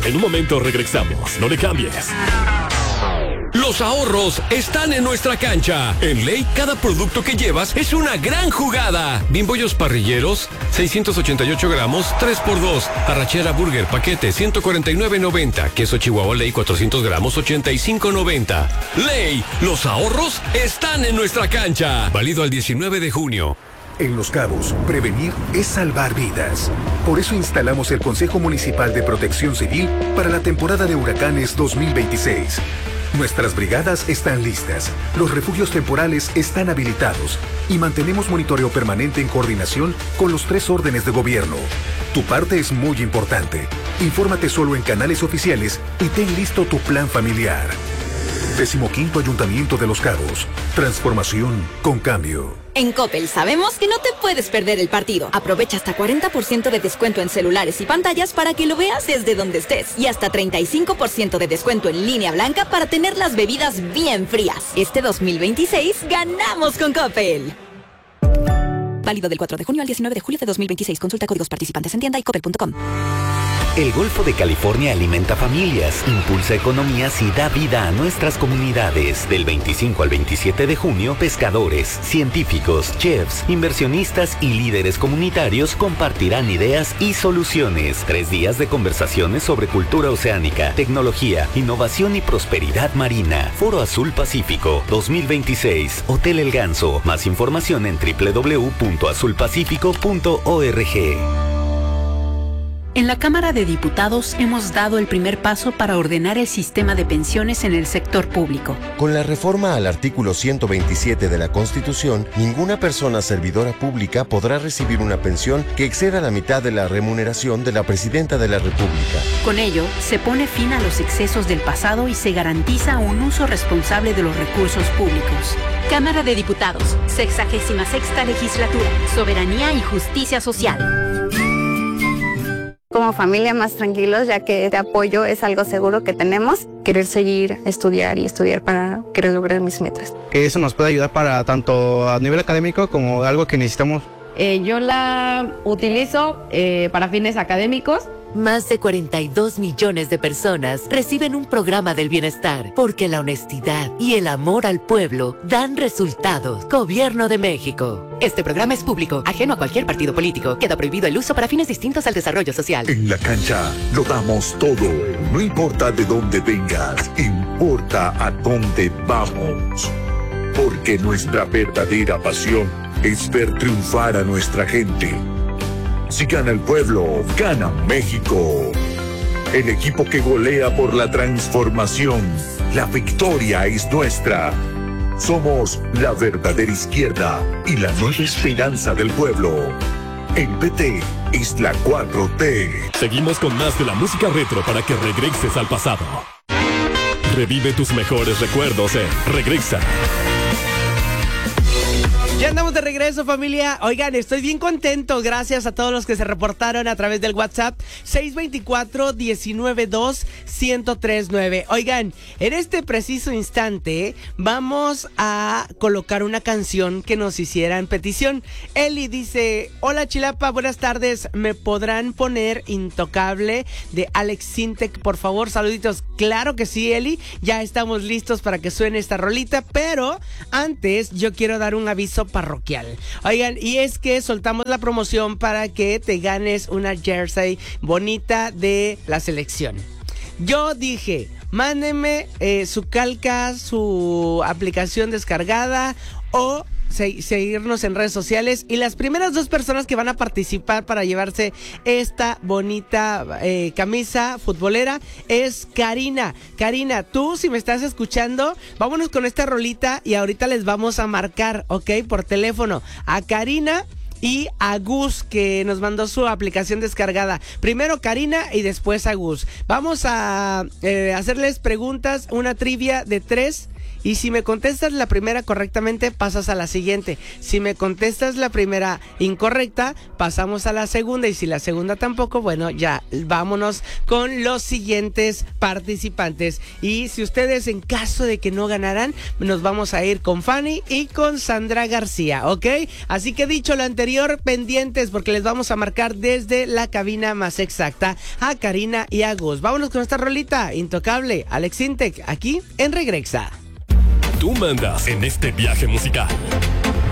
En un momento regresamos. No le cambies. Los ahorros están en nuestra cancha. En Ley, cada producto que llevas es una gran jugada. Bimbollos parrilleros, 688 gramos, 3x2. Arrachera Burger, paquete, 149.90. Queso Chihuahua Ley, 400 gramos, 85.90. Ley, los ahorros están en nuestra cancha. Válido al 19 de junio. En Los Cabos, prevenir es salvar vidas. Por eso instalamos el Consejo Municipal de Protección Civil para la temporada de huracanes 2026. Nuestras brigadas están listas, los refugios temporales están habilitados y mantenemos monitoreo permanente en coordinación con los 3 órdenes de gobierno. Tu parte es muy importante. Infórmate solo en canales oficiales y ten listo tu plan familiar. 15º Ayuntamiento de Los Cabos. Transformación con cambio. En Coppel sabemos que no te puedes perder el partido. Aprovecha hasta 40% de descuento en celulares y pantallas para que lo veas desde donde estés. Y hasta 35% de descuento en línea blanca para tener las bebidas bien frías. Este 2026 ganamos con Coppel. Válido del 4 de junio al 19 de julio de 2026. Consulta códigos participantes en tienda y coppel.com. El Golfo de California alimenta familias, impulsa economías y da vida a nuestras comunidades. Del 25 al 27 de junio, pescadores, científicos, chefs, inversionistas y líderes comunitarios compartirán ideas y soluciones. 3 días de conversaciones sobre cultura oceánica, tecnología, innovación y prosperidad marina. Foro Azul Pacífico 2026, Hotel El Ganso. Más información en www.azulpacifico.org. En la Cámara de Diputados hemos dado el primer paso para ordenar el sistema de pensiones en el sector público. Con la reforma al artículo 127 de la Constitución, ninguna persona servidora pública podrá recibir una pensión que exceda la mitad de la remuneración de la Presidenta de la República. Con ello, se pone fin a los excesos del pasado y se garantiza un uso responsable de los recursos públicos. Cámara de Diputados, 66ª Legislatura, Soberanía y Justicia Social. Como familia más tranquilos, ya que este apoyo es algo seguro que tenemos. Querer seguir, estudiar para querer lograr mis metas. Que eso nos puede ayudar para tanto a nivel académico como algo que necesitamos. Yo la utilizo para fines académicos. Más de 42 millones de personas reciben un programa del bienestar porque la honestidad y el amor al pueblo dan resultados. Gobierno de México. Este programa es público, ajeno a cualquier partido político. Queda prohibido el uso para fines distintos al desarrollo social. En la cancha lo damos todo. No importa de dónde vengas, importa a dónde vamos. Porque nuestra verdadera pasión es ver triunfar a nuestra gente. Si gana el pueblo, gana México. El equipo que golea por la transformación. La victoria es nuestra. Somos la verdadera izquierda y la nueva esperanza del pueblo. El PT es la 4T. Seguimos con más de la música retro para que regreses al pasado. Revive tus mejores recuerdos en Regrexa. Ya andamos de regreso, familia. Oigan, estoy bien contento. Gracias a todos los que se reportaron a través del WhatsApp 624-192-1039. Oigan, en este preciso instante vamos a colocar una canción que nos hicieran petición. Eli dice: hola Chilapa, buenas tardes. ¿Me podrán poner Intocable de Alex Sintek, por favor? Saluditos. Claro que sí, Eli. Ya estamos listos para que suene esta rolita, pero antes yo quiero dar un aviso parroquial. Oigan, y es que soltamos la promoción para que te ganes una jersey bonita de la selección. Yo dije, mándenme su calca, su aplicación descargada o seguirnos en redes sociales, y las primeras 2 personas que van a participar para llevarse esta bonita camisa futbolera es Karina. Karina, tú, si me estás escuchando, vámonos con esta rolita y ahorita les vamos a marcar, ¿ok? Por teléfono a Karina y a Gus, que nos mandó su aplicación descargada. Primero Karina y después a Gus. Vamos a hacerles preguntas, una trivia de 3, Y si me contestas la primera correctamente, pasas a la siguiente. Si me contestas la primera incorrecta, pasamos a la segunda. Y si la segunda tampoco, bueno, ya vámonos con los siguientes participantes. Y si ustedes, en caso de que no ganaran, nos vamos a ir con Fanny y con Sandra García, ¿ok? Así que dicho lo anterior, pendientes, porque les vamos a marcar desde la cabina más exacta a Karina y a Gus. Vámonos con esta rolita, Intocable, Alex Intec, aquí en Regrexa. Tú mandas en este viaje musical.